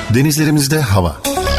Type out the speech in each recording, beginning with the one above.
Denizlerimizde hava.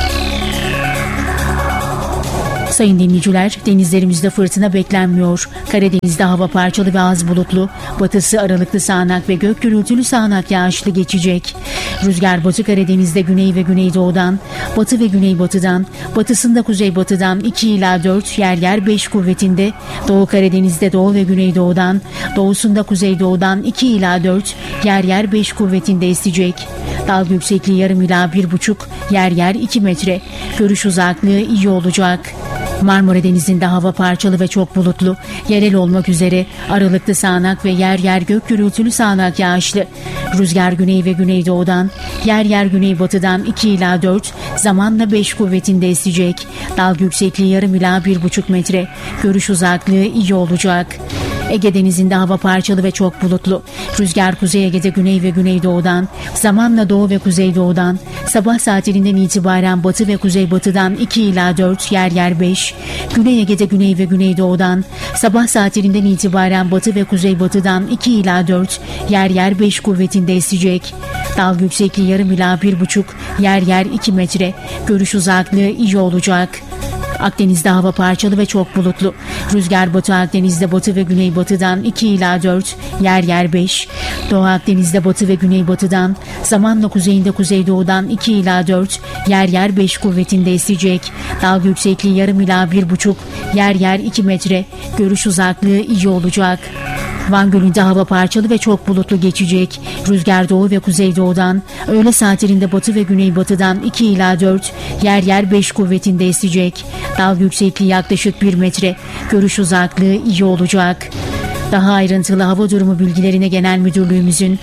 Sayın dinleyiciler, denizlerimizde fırtına beklenmiyor. Karadeniz'de hava parçalı ve az bulutlu. Batısı aralıklı sağanak ve gök gürültülü sağanak yağışlı geçecek. Rüzgar Batı Karadeniz'de güney ve güneydoğudan, batı ve güneybatıdan, batısında kuzeybatıdan 2 ila 4, yer yer 5 kuvvetinde. Doğu Karadeniz'de doğu ve güneydoğudan, doğusunda kuzeydoğudan 2 ila 4, yer yer 5 kuvvetinde esecek. Dalga yüksekliği yarım ila 1,5, yer yer 2 metre. Görüş uzaklığı iyi olacak. Marmara Denizi'nde hava parçalı ve çok bulutlu. Yerel olmak üzere aralıklı sağanak ve yer yer gök gürültülü sağanak yağışlı. Rüzgar güney ve güneydoğudan, yer yer güneybatıdan 2 ila 4, zamanla 5 kuvvetinde esecek. Dalga yüksekliği yarım ila 1,5 metre. Görüş uzaklığı iyi olacak. Ege Denizi'nde hava parçalı ve çok bulutlu. Rüzgar Kuzey Ege'de güney ve güneydoğudan, zamanla doğu ve kuzeydoğudan, sabah saatlerinden itibaren batı ve kuzeybatıdan 2 ila 4, yer yer 5, Güney Ege'de güney ve güneydoğudan, sabah saatlerinden itibaren batı ve kuzeybatıdan 2 ila 4, yer yer 5 kuvvetinde esecek. Dalga yüksekliği yarım ila 1,5, yer yer 2 metre. Görüş uzaklığı iyi olacak. Akdeniz'de hava parçalı ve çok bulutlu. Rüzgar Batı Akdeniz'de batı ve güneybatıdan 2 ila 4, yer yer 5. Doğu Akdeniz'de batı ve güneybatıdan, zamanla kuzeyinde kuzeydoğudan 2 ila 4, yer yer 5 kuvvetinde esecek. Dalga yüksekliği yarım ila 1,5, yer yer 2 metre. Görüş uzaklığı iyi olacak. Van Gölü'nde hava parçalı ve çok bulutlu geçecek. Rüzgar doğu ve kuzeydoğudan, öğle saatlerinde batı ve güneybatıdan 2 ila 4, yer yer 5 kuvvetinde esecek. Dalga yüksekliği yaklaşık 1 metre. Görüş uzaklığı iyi olacak. Daha ayrıntılı hava durumu bilgilerine Genel Müdürlüğümüzün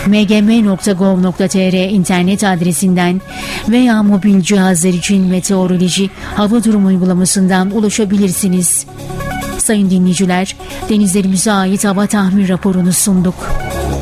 mgm.gov.tr internet adresinden veya mobil cihazlar için meteoroloji hava durumu uygulamasından ulaşabilirsiniz. Sayın dinleyiciler, denizlerimize ait hava tahmin raporunu sunduk.